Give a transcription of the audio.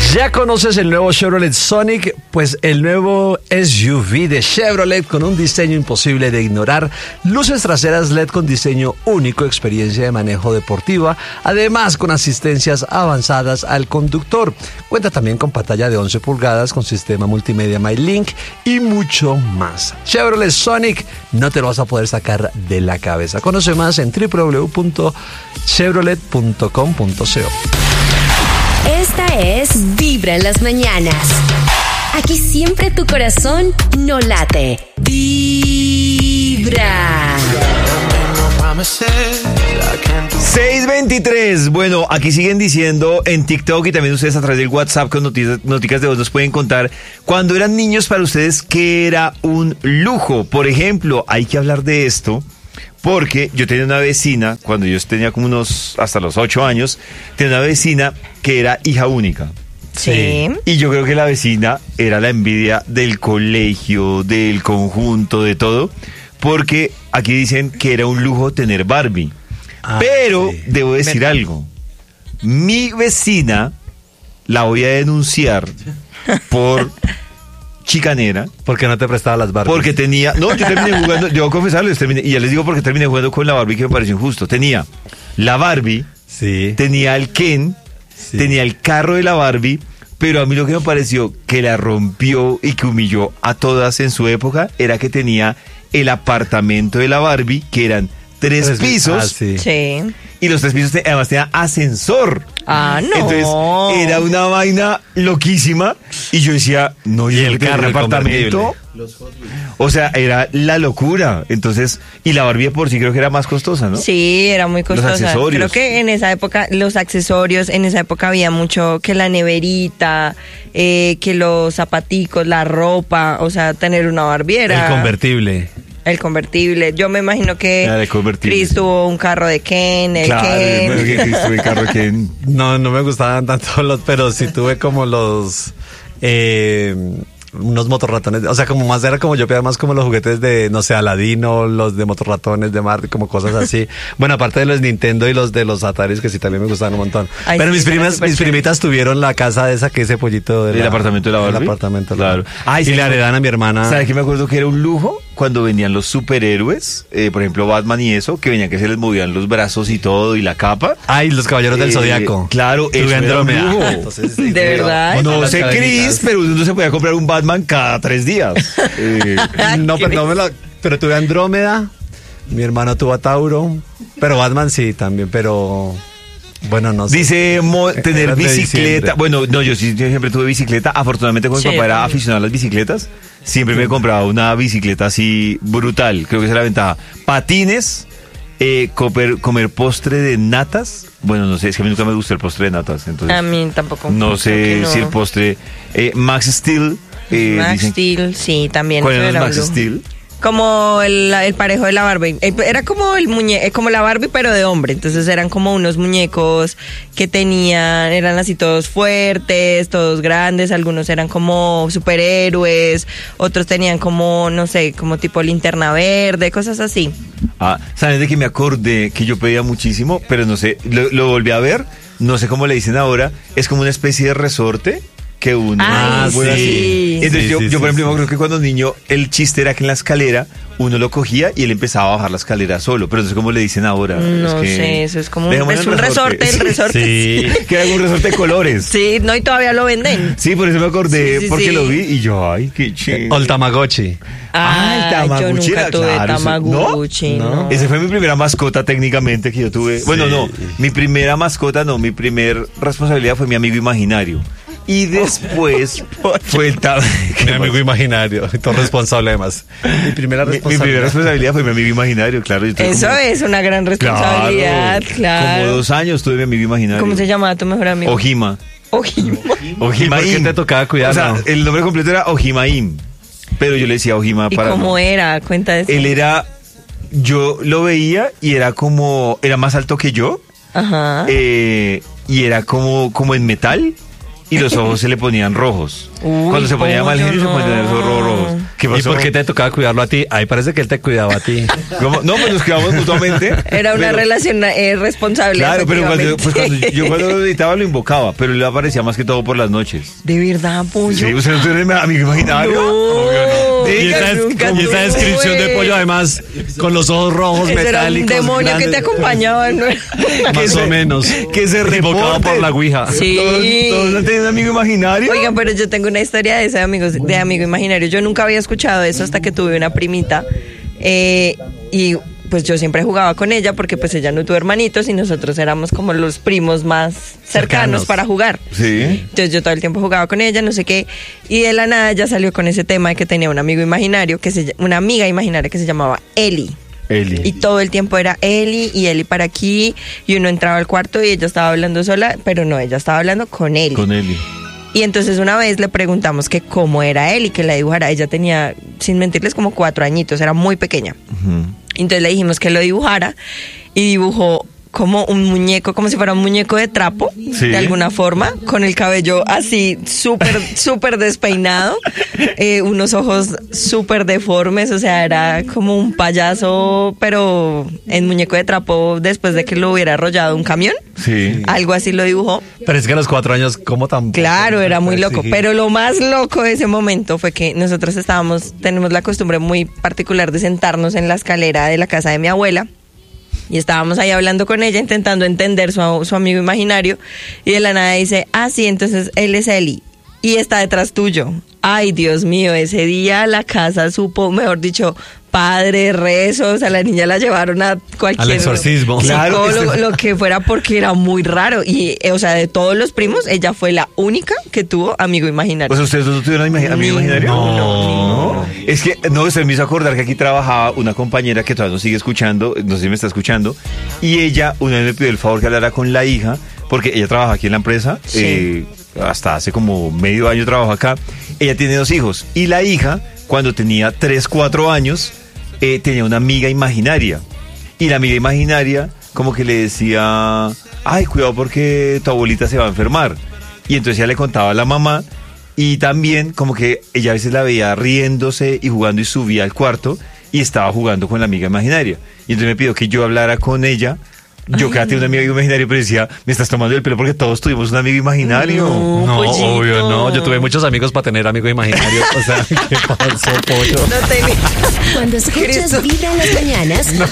¿Ya conoces el nuevo Chevrolet Sonic? Pues el nuevo SUV de Chevrolet con un diseño imposible de ignorar, luces traseras LED con diseño único, experiencia de manejo deportiva, además con asistencias avanzadas al conductor. Cuenta también con pantalla de 11 pulgadas con sistema multimedia MyLink y mucho más. Chevrolet Sonic, no te lo vas a poder sacar de la cabeza. Conoce más en www.chevrolet.com.co. Esta es Vibra en las mañanas. Aquí siempre tu corazón no late. Vibra. 6:23. Bueno, aquí siguen diciendo en TikTok y también ustedes a través del WhatsApp con noticas de voz nos pueden contar cuando eran niños para ustedes qué era un lujo. Por ejemplo, hay que hablar de esto. Porque yo tenía una vecina, cuando yo tenía como hasta los 8 años, tenía una vecina que era hija única. Sí. Y yo creo que la vecina era la envidia del colegio, del conjunto, de todo. Porque aquí dicen que era un lujo tener Barbie. Pero sí, debo decir algo. Mi vecina la voy a denunciar por chicanera. Porque no te prestaba las Barbies. Porque tenía... No, yo terminé jugando... Debo confesarles, y ya les digo porque terminé jugando con la Barbie que me pareció injusto. Tenía la Barbie, sí, tenía el Ken, sí, tenía el carro de la Barbie, pero a mí lo que me pareció que la rompió y que humilló a todas en su época era que tenía el apartamento de la Barbie, que eran 3 pisos. Sí. Sí. Y los 3 pisos además tenían ascensor. Ah, no. Entonces era una vaina loquísima. Y yo decía, no, y el carro, apartamento. O sea, era la locura. Entonces, y la Barbie por sí creo que era más costosa, ¿no? Sí, era muy costosa. Los accesorios. Creo que en esa época, los accesorios, en esa época había mucho que la neverita, que los zapaticos, la ropa, o sea, tener una barbiera. El convertible. El convertible. Yo me imagino que Chris tuvo un carro de Ken, el claro, Ken. Que Chris tuvo el carro de Ken. No me gustaban tanto pero sí tuve como los... unos motorratones, o sea, como más era como yo pedía más como los juguetes de, no sé, Aladino, los de motorratones de Marty, como cosas así. Bueno, aparte de los Nintendo y los de los Ataris, que sí también me gustaban un montón. Ay, pero sí, mis primitas tuvieron la casa de esa, que ese pollito del apartamento de la Barbie. El apartamento, claro. Ay, y le heredan a mi hermana. ¿Sabes qué me acuerdo que era un lujo? Cuando venían los superhéroes, por ejemplo Batman y eso, que venían que se les movían los brazos y todo, y la capa. Ay, los caballeros del Zodiaco. Claro, eso era un lujo. Entonces, ¿de verdad? No sé, Chris, pero uno se podía comprar un Batman cada 3 días. No, pero tuve Andrómeda, mi hermano tuvo a Tauro, pero Batman sí también, pero... Bueno, no sé. Dice tener bicicleta. Bueno, no, yo siempre tuve bicicleta. Afortunadamente, como mi papá era aficionado a las bicicletas, siempre me compraba una bicicleta así brutal. Creo que esa es la ventaja. Patines, comer postre de natas. Bueno, no sé, es que a mí nunca me gusta el postre de natas. Entonces, a mí tampoco. No sé si el postre. Max Steel. Max Steel, sí, también. ¿Cuál era Max Steel? Como el parejo de la Barbie. Era como como la Barbie, pero de hombre. Entonces eran como unos muñecos que eran así todos fuertes, todos grandes. Algunos eran como superhéroes, otros tenían como, no sé, como tipo linterna verde, cosas así. ¿Sabes de qué me acordé? Que yo pedía muchísimo, pero no sé, lo volví a ver. No sé cómo le dicen ahora. Es como una especie de resorte que uno sí. Así. Entonces yo por ejemplo, creo que cuando niño el chiste era que en la escalera uno lo cogía y él empezaba a bajar la escalera solo, pero entonces ¿cómo le dicen ahora? No sé, eso es como un resorte, el resorte. Sí, que era un resorte de colores. Sí, no, y todavía lo venden. Sí, por eso me acordé, porque lo vi y yo, ay, qué chido. O el Tamagotchi. El Tamagotchi. Yo nunca tuve Tamagotchi, ¿no? Esa fue mi primera mascota técnicamente que yo tuve. Bueno, no, mi primera mascota no, mi primer responsabilidad fue mi amigo imaginario. Y después fue el mi amigo imaginario, todo responsable además. Mi primera responsabilidad fue mi amigo imaginario, claro. Eso es una gran responsabilidad, claro. Como 2 años tuve mi amigo imaginario. ¿Cómo se llamaba tu mejor amigo? Ojima. ¿Por qué te tocaba cuidar? O sea, el nombre completo era Ojimaim, pero yo le decía Ojima. ¿Y cómo era? Cuenta de eso. Él era, yo lo veía y era más alto que yo. Ajá. Y era como en metal. y los ojos se le ponían rojos. Uy, Cuando se ponía mal genio, se ponían esos ojos rojos. ¿Qué ¿Y pasó? por qué te tocaba cuidarlo a ti? Ahí parece que él te cuidaba a ti. ¿Cómo? No, pues nos cuidamos mutuamente. Era una pero- relación responsable. Claro, pero efectivamente. yo cuando lo editaba lo invocaba, pero le aparecía más que todo por las noches. ¿De verdad, pollo? Sí, ¿usted no tiene amigo imaginario? No. Obvio no. Y Diga, nunca y esa descripción de pollo, además, con los ojos rojos Ese era un metálicos. demonio que te grandes. acompañaba, ¿no? Más o menos. que se Invocado reporte. por la ouija. Sí. ¿Todos no tienen un amigo imaginario? Oigan, pero yo tengo una historia de ese de amigo imaginario. Yo nunca había escuchado eso hasta que tuve una primita. Y pues yo siempre jugaba con ella porque pues ella no tuvo hermanitos y nosotros éramos como los primos más cercanos para jugar. Sí. Entonces yo todo el tiempo jugaba con ella, no sé qué. Y de la nada ella salió con ese tema de que tenía un amigo imaginario, una amiga imaginaria que se llamaba Eli. Eli. Y todo el tiempo era Eli y Eli para aquí. Y uno entraba al cuarto y ella estaba hablando sola, pero no, ella estaba hablando con Eli. Con Eli. Y entonces una vez le preguntamos que cómo era Eli, que la dibujara. Ella tenía, sin mentirles, como 4 añitos, era muy pequeña. Entonces le dijimos que lo dibujara y dibujó como un muñeco, como si fuera un muñeco de trapo, Sí. de alguna forma, con el cabello así súper despeinado, unos ojos súper deformes, o sea, era como un payaso, pero en muñeco de trapo después de que lo hubiera arrollado un camión. Sí. Algo así lo dibujó. Pero es que a los 4 años, ¿cómo tan? Claro, era muy loco. Sí. Pero lo más loco de ese momento fue que nosotros tenemos la costumbre muy particular de sentarnos en la escalera de la casa de mi abuela. Y estábamos ahí hablando con ella, intentando entender su amigo imaginario. Y de la nada dice, sí, entonces él es Eli. Y está detrás tuyo. Ay, Dios mío, ese día la casa supo, mejor dicho, padre, rezos, a la niña la llevaron a cualquier Al exorcismo. Claro, psicólogo, lo que fuera, porque era muy raro. Y, o sea, de todos los primos, ella fue la única que tuvo amigo imaginario. O sea, ¿ustedes no tuvieron amigo imaginario? No. Es que, no, se me hizo acordar que aquí trabajaba una compañera que todavía nos sigue escuchando, no sé si me está escuchando, y ella una vez me pidió el favor que hablara con la hija, porque ella trabaja aquí en la empresa, Sí. hasta hace como medio año trabaja acá. Ella tiene 2 hijos, y la hija, cuando tenía 3, 4 años, tenía una amiga imaginaria. Y la amiga imaginaria como que le decía, ay, cuidado porque tu abuelita se va a enfermar. Y entonces ella le contaba a la mamá, y también como que ella a veces la veía riéndose y jugando y subía al cuarto y estaba jugando con la amiga imaginaria. Y entonces me pidió que yo hablara con ella. Yo que tenía un amigo imaginario, pero decía, me estás tomando el pelo porque todos tuvimos un amigo imaginario. No, Pollito. obvio, no. Yo tuve muchos amigos para tener amigo imaginario. O sea, ¿qué pasó, pollo? No tenía. Cuando escuchas Cristo. Vibra en las mañanas,